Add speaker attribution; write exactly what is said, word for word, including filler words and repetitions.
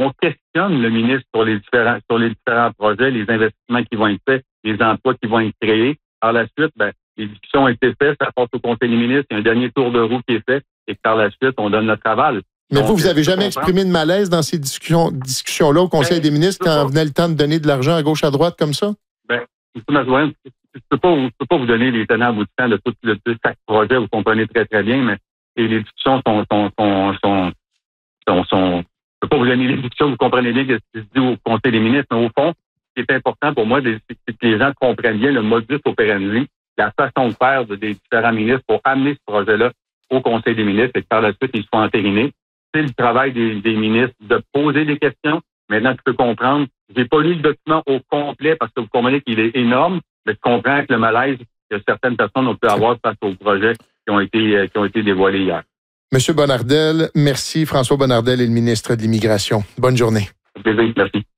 Speaker 1: on questionne le ministre sur les différents sur les différents projets, les investissements qui vont être faits, les emplois qui vont être créés. Par la suite, ben, les discussions ont été faites, ça passe au Conseil des ministres, il y a un dernier tour de roue qui est fait, et par la suite, on donne notre aval.
Speaker 2: Mais
Speaker 1: Donc,
Speaker 2: vous, vous avez jamais
Speaker 1: comprendre.
Speaker 2: exprimé de malaise dans ces discussions, discussions-là au Conseil
Speaker 1: Ben,
Speaker 2: des ministres quand venait le temps de donner de l'argent à gauche, à droite comme ça?
Speaker 1: Ben, M. Mazoine, je ne peux pas, je peux pas vous donner les tenants aboutissants de tout le de chaque projet, vous comprenez très, très bien, mais et les discussions sont, sont, sont, sont, sont, sont je ne peux pas vous donner les discussions, vous comprenez bien ce qui se dit au Conseil des ministres, mais au fond, ce qui est important pour moi, c'est que les gens comprennent bien le modus operandi, la façon de faire de, des différents ministres pour amener ce projet-là au Conseil des ministres et que par la suite, il soit entériné. C'est le travail des, des ministres de poser des questions. Maintenant, tu peux comprendre, j'ai pas lu le document au complet parce que vous comprenez qu'il est énorme, mais je comprends que le malaise que certaines personnes ont pu avoir face aux projets qui ont été, qui ont été dévoilés hier.
Speaker 2: Monsieur Bonnardel, merci. François Bonnardel est le ministre de l'Immigration. Bonne journée.
Speaker 1: Plaisir, merci.